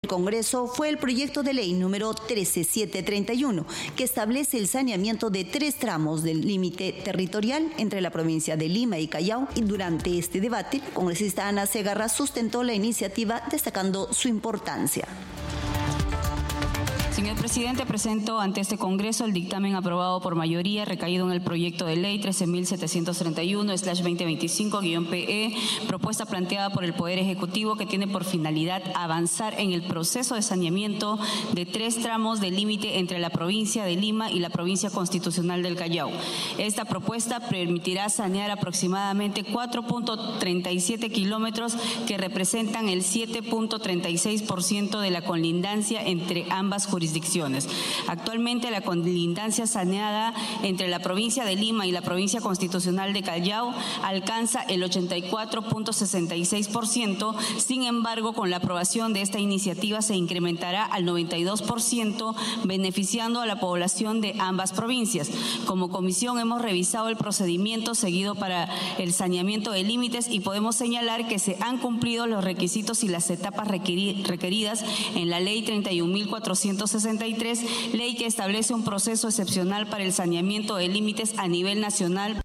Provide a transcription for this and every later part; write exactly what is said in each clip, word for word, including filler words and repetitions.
El Congreso fue el proyecto de ley número trece mil setecientos treinta y uno, que establece el saneamiento de tres tramos del límite territorial entre la provincia de Lima y Callao. Y durante este debate, la congresista Ana Segarra sustentó la iniciativa, destacando su importancia. Señor presidente, presento ante este Congreso el dictamen aprobado por mayoría recaído en el proyecto de ley trece mil setecientos treinta y uno slash veinte veinticinco guión P E, propuesta planteada por el Poder Ejecutivo que tiene por finalidad avanzar en el proceso de saneamiento de tres tramos del límite entre la provincia de Lima y la provincia constitucional del Callao. Esta propuesta permitirá sanear aproximadamente cuatro punto treinta y siete kilómetros que representan el siete punto treinta y seis por ciento de la colindancia entre ambas jurisdicciones. Actualmente la colindancia saneada entre la provincia de Lima y la provincia constitucional de Callao alcanza el ochenta y cuatro punto sesenta y seis por ciento, sin embargo con la aprobación de esta iniciativa se incrementará al noventa y dos por ciento, beneficiando a la población de ambas provincias. Como comisión hemos revisado el procedimiento seguido para el saneamiento de límites y podemos señalar que se han cumplido los requisitos y las etapas requeridas en la ley treinta y un mil cuatrocientos sesenta y tres, ley que establece un proceso excepcional para el saneamiento de límites a nivel nacional.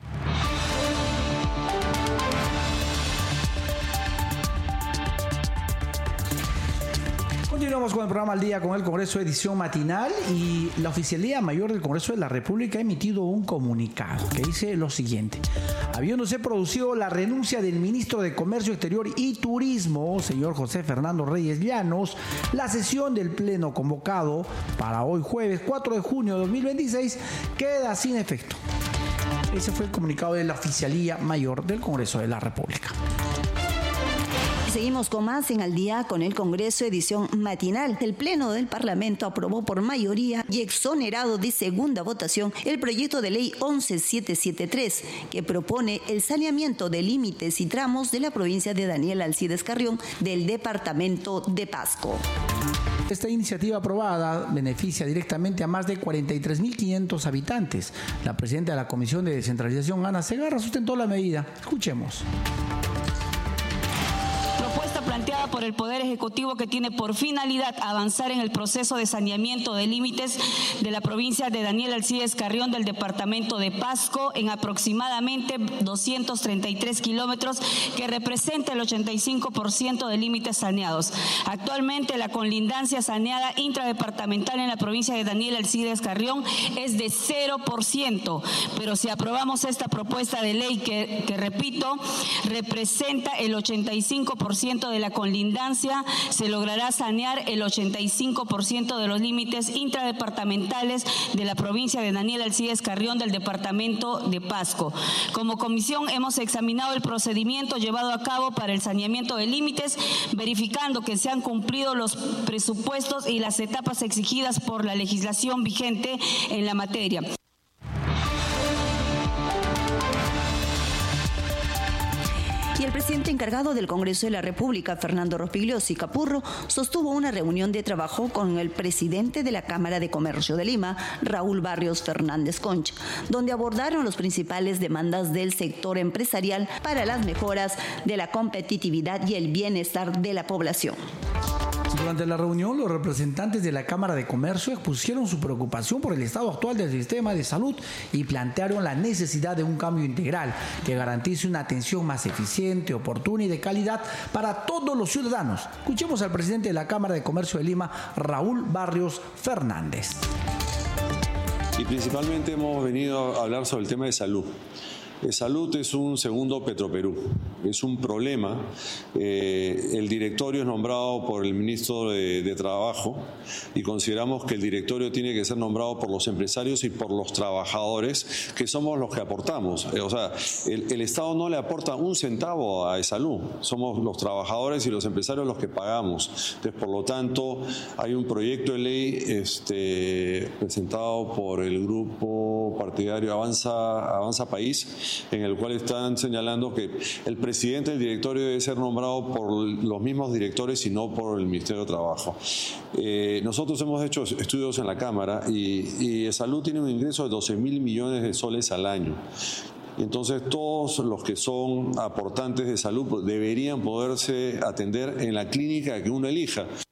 Continuamos con el programa Al Día con el Congreso, edición matinal, y la Oficialía Mayor del Congreso de la República ha emitido un comunicado que dice lo siguiente: habiéndose producido la renuncia del ministro de Comercio Exterior y Turismo, señor José Fernando Reyes Llanos, la sesión del Pleno convocado para hoy jueves cuatro de junio de dos mil veintiséis queda sin efecto. Ese fue el comunicado de la Oficialía Mayor del Congreso de la República. Seguimos con más en Al Día con el Congreso, edición matinal. El Pleno del Parlamento aprobó por mayoría y exonerado de segunda votación el proyecto de ley once mil setecientos setenta y tres, que propone el saneamiento de límites y tramos de la provincia de Daniel Alcides Carrión del departamento de Pasco. Esta iniciativa aprobada beneficia directamente a más de cuarenta y tres mil quinientos habitantes. La presidenta de la Comisión de Descentralización, Ana Segarra, sustentó la medida. Escuchemos. Planteada por el Poder Ejecutivo que tiene por finalidad avanzar en el proceso de saneamiento de límites de la provincia de Daniel Alcides Carrión del departamento de Pasco en aproximadamente doscientos treinta y tres kilómetros, que representa el ochenta y cinco por ciento de límites saneados. Actualmente la colindancia saneada intradepartamental en la provincia de Daniel Alcides Carrión es de cero por ciento, pero si aprobamos esta propuesta de ley que, que repito, representa el ochenta y cinco por ciento de la colindancia, se logrará sanear el ochenta y cinco por ciento de los límites intradepartamentales de la provincia de Daniel Alcides Carrión del departamento de Pasco. Como comisión hemos examinado el procedimiento llevado a cabo para el saneamiento de límites, verificando que se han cumplido los presupuestos y las etapas exigidas por la legislación vigente en la materia. Y el presidente encargado del Congreso de la República, Fernando Rospigliosi Capurro, sostuvo una reunión de trabajo con el presidente de la Cámara de Comercio de Lima, Raúl Barrios Fernández Concha, donde abordaron las principales demandas del sector empresarial para las mejoras de la competitividad y el bienestar de la población. Durante la reunión, los representantes de la Cámara de Comercio expusieron su preocupación por el estado actual del sistema de salud y plantearon la necesidad de un cambio integral que garantice una atención más eficiente, oportuna y de calidad para todos los ciudadanos. Escuchemos al presidente de la Cámara de Comercio de Lima, Raúl Barrios Fernández. Y principalmente hemos venido a hablar sobre el tema de salud. Salud es un segundo Petroperú, es un problema. Eh, el directorio es nombrado por el ministro de, de Trabajo y consideramos que el directorio tiene que ser nombrado por los empresarios y por los trabajadores, que somos los que aportamos. Eh, o sea, el, el Estado no le aporta un centavo a salud, somos los trabajadores y los empresarios los que pagamos. Entonces, por lo tanto, hay un proyecto de ley este, presentado por el grupo partidario Avanza, Avanza País, en el cual están señalando que el presidente del directorio debe ser nombrado por los mismos directores y no por el Ministerio de Trabajo. Eh, nosotros hemos hecho estudios en la Cámara y, y Salud tiene un ingreso de doce mil millones de soles al año. Entonces todos los que son aportantes de salud deberían poderse atender en la clínica que uno elija.